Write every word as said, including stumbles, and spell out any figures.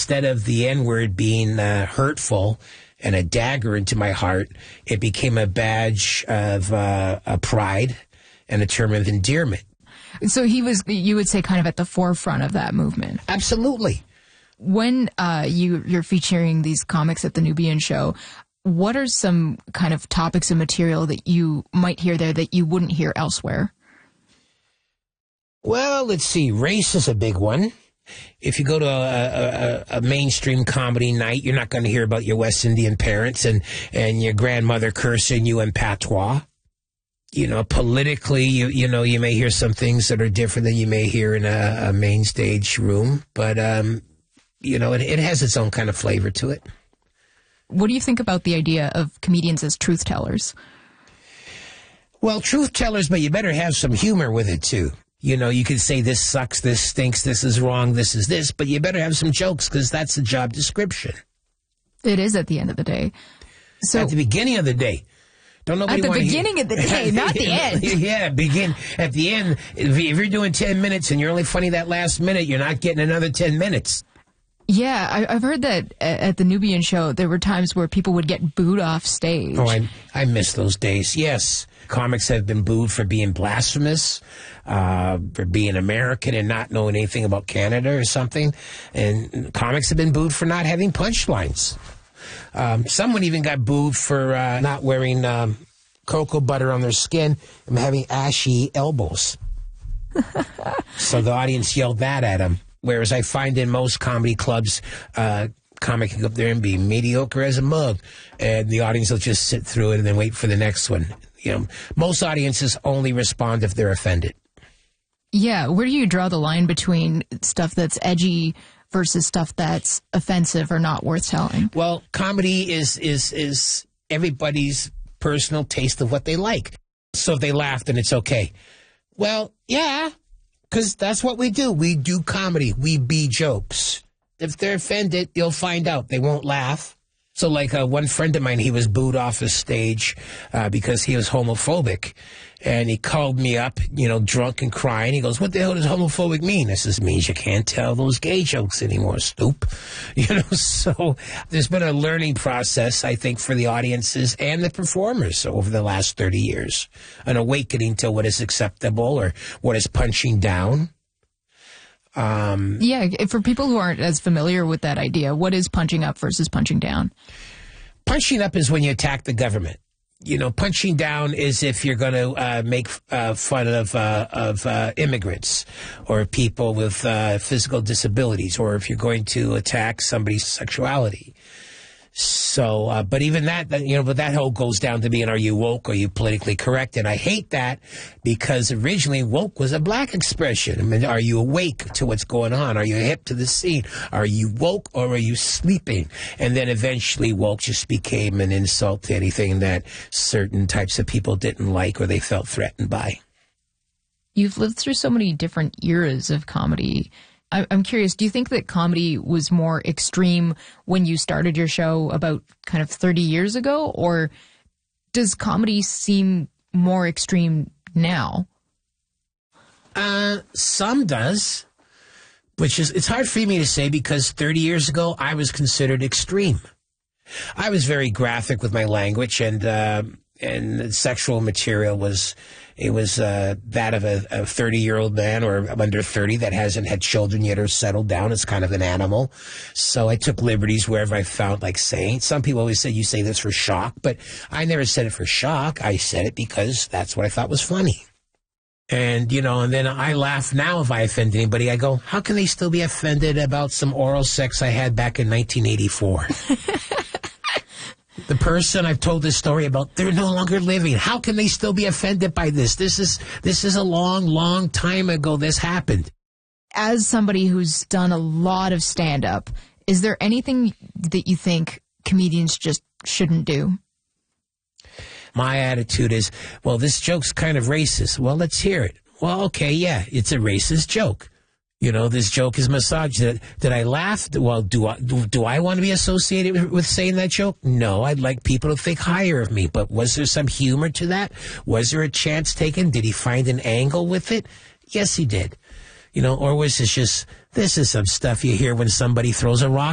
instead of the N-word being uh, hurtful and a dagger into my heart, it became a badge of uh, a pride and a term of endearment. So he was, you would say, kind of at the forefront of that movement. Absolutely. When uh, you, you're featuring these comics at the Nubian Show, what are some kind of topics and material that you might hear there that you wouldn't hear elsewhere? Well, let's see. Race is a big one. If you go to a, a, a mainstream comedy night, you're not going to hear about your West Indian parents and, and your grandmother cursing you in patois. You know, politically, you you know, you may hear some things that are different than you may hear in a, a main stage room. But, um, you know, it, it has its own kind of flavor to it. What do you think about the idea of comedians as truth tellers? Well, truth tellers, but you better have some humor with it, too. You know, you could say this sucks, this stinks, this is wrong, this is this, but you better have some jokes because that's the job description. It is at the end of the day. So at the beginning of the day. Don't nobody at the want beginning hear. of the day, not the end. Yeah, begin at the end. If you're doing ten minutes and you're only funny that last minute, you're not getting another ten minutes. Yeah, I, I've heard that at the Nubian Show, there were times where people would get booed off stage. Oh, I, I miss those days, yes. Comics have been booed for being blasphemous, uh, for being American and not knowing anything about Canada or something. And comics have been booed for not having punchlines. Um, someone even got booed for uh, not wearing um, cocoa butter on their skin and having ashy elbows. So the audience yelled that at him. Whereas I find in most comedy clubs, uh, comic can go up there and be mediocre as a mug, and the audience will just sit through it and then wait for the next one. You know, most audiences only respond if they're offended. Yeah, where do you draw the line between stuff that's edgy versus stuff that's offensive or not worth telling? Well, comedy is is is everybody's personal taste of what they like. So if they laugh, then it's okay. Well, yeah, because that's what we do. We do comedy. We be jokes. If they're offended, you'll find out. They won't laugh. So like uh, one friend of mine, he was booed off the stage uh, because he was homophobic. And he called me up, you know, drunk and crying. He goes, what the hell does homophobic mean? I says, means you can't tell those gay jokes anymore, stoop. You know, so there's been a learning process, I think, for the audiences and the performers over the last thirty years. An awakening to what is acceptable or what is punching down. Um, yeah, for people who aren't as familiar with that idea, what is punching up versus punching down? Punching up is when you attack the government. You know, punching down is if you're going to uh, make uh, fun of uh, of uh, immigrants or people with uh, physical disabilities, or if you're going to attack somebody's sexuality. So, uh, but even that, you know, but that whole goes down to being, are you woke? Are you politically correct? And I hate that because originally woke was a black expression. I mean, are you awake to what's going on? Are you hip to the scene? Are you woke or are you sleeping? And then eventually woke just became an insult to anything that certain types of people didn't like or they felt threatened by. You've lived through so many different eras of comedy. I'm curious, do you think that comedy was more extreme when you started your show about kind of thirty years ago, or does comedy seem more extreme now? Uh, some does, which is, it's hard for me to say because thirty years ago I was considered extreme. I was very graphic with my language, and uh, and sexual material was, it was uh, that of a thirty-year-old man or under thirty that hasn't had children yet or settled down. It's kind of an animal. So I took liberties wherever I found like saying. Some people always say, you say this for shock, but I never said it for shock. I said it because that's what I thought was funny. And, you know, and then I laugh now if I offend anybody. I go, how can they still be offended about some oral sex I had back in nineteen eighty-four? The person I've told this story about, they're no longer living. How can they still be offended by this? This is this is a long, long time ago this happened. As somebody who's done a lot of stand-up, is there anything that you think comedians just shouldn't do? My attitude is, well, this joke's kind of racist. Well, let's hear it. Well, okay, yeah, it's a racist joke. You know, this joke is misogynist. Did, did I laugh? Well, do I, do, do I want to be associated with, with saying that joke? No, I'd like people to think higher of me. But was there some humor to that? Was there a chance taken? Did he find an angle with it? Yes, he did. You know, or was this just, this is some stuff you hear when somebody throws a rock